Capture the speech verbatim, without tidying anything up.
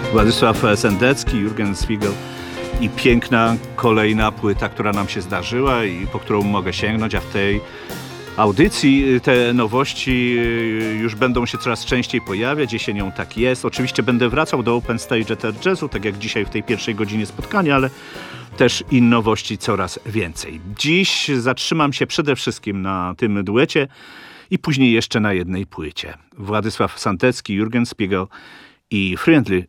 Władysław Sendecki, Jurgen Spiegel i piękna kolejna płyta, która nam się zdarzyła i po którą mogę sięgnąć, a w tej audycji te nowości już będą się coraz częściej pojawiać. Jesienią tak jest. Oczywiście będę wracał do Open Stage Ether Jazzu, tak jak dzisiaj w tej pierwszej godzinie spotkania, ale też i nowości coraz więcej. Dziś zatrzymam się przede wszystkim na tym duecie i później jeszcze na jednej płycie. Władysław Sendecki, Jurgen Spiegel i Friendly